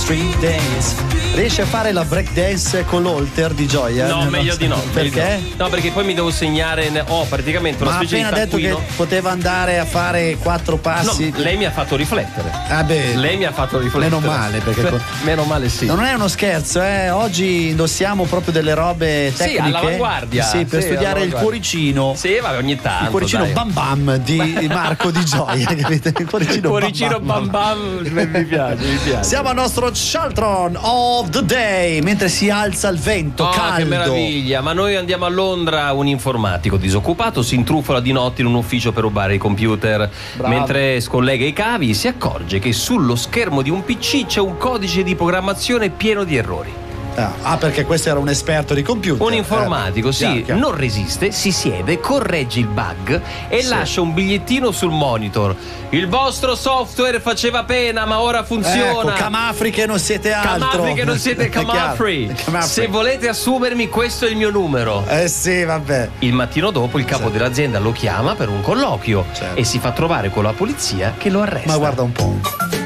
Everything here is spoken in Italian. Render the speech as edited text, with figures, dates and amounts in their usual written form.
Street Dance. Riesci a fare la break dance con l'Holter di Gioia? No, meglio di no. Perché? No, perché poi mi devo segnare. Praticamente una Ma specie di appena detto che taccuino. poteva andare a fare 4 passi. No, lei mi ha fatto riflettere. Lei mi ha fatto riflettere. Meno male, perché meno male, sì. Non è uno scherzo, oggi indossiamo proprio delle robe tecniche. Sì, all'avanguardia. Sì, per studiare il cuoricino. Sì, vabbè, ogni tanto. Il cuoricino dai. Bam Bam di Marco Di Gioia, capite? Il cuoricino Bam Bam. Mi piace. Siamo al nostro Sheltron of the Day, mentre si alza il vento caldo. Che meraviglia. Ma noi andiamo a Londra. Un informatico disoccupato si intrufola di notte in un ufficio per rubare i computer. Bravo. Mentre scollega i cavi si accorge che sullo schermo di un PC c'è un codice di programmazione pieno di errori. Perché questo era un esperto di computer. Un informatico, sì, chiaro. non resiste, si siede, corregge il bug e lascia un bigliettino sul monitor. Il vostro software faceva pena, ma ora funziona. Camafri che non siete altro. Camafri che non siete Camafri. Se volete assumermi, questo è il mio numero. Sì, vabbè. Il mattino dopo il capo dell'azienda lo chiama per un colloquio e si fa trovare con la polizia che lo arresta. Ma guarda un po'.